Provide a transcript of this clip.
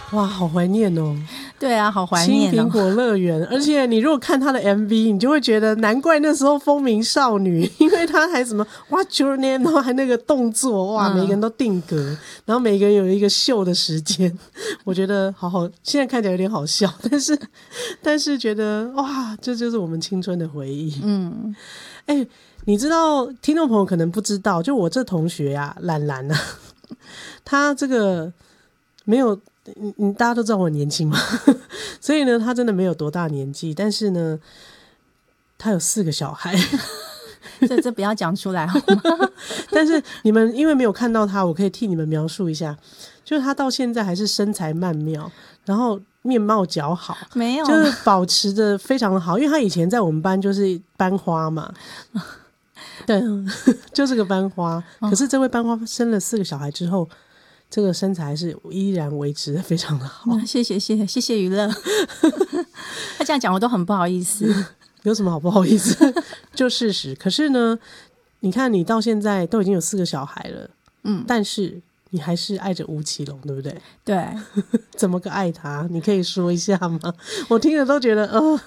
哇，好怀念哦。 对啊，好怀念新苹果乐园，而且你如果看他的 MV， 你就会觉得难怪那时候风靡少女，因为他还什么 What's your name， 然后还那个动作，哇，每个人都定格，然后每个人有一个秀的时间，我觉得好好，现在看起来有点好笑，但是觉得哇，这就是我们青春的回忆。你知道听众朋友可能不知道，就我这同学啊，懒懒啊，他这个没有。大家都知道我很年轻嘛，所以呢，他真的没有多大年纪，但是呢，他有4个小孩。 这不要讲出来好吗？ 但是你们因为没有看到他，我可以替你们描述一下，就是他到现在还是身材曼妙，然后面貌姣好， 没有， 就是保持的非常的好，因为他以前在我们班就是班花嘛。对，就是个班花。可是这位班花生了4个小孩之后，这个身材是依然维持的非常的好。 谢谢娱乐。他这样讲我都很不好意思。 有什么好不好意思？就事实。可是呢，你看你到现在都已经有4个小孩了，但是你还是爱着吴奇隆，对不对？ 对。 怎么个爱他？你可以说一下吗？我听了都觉得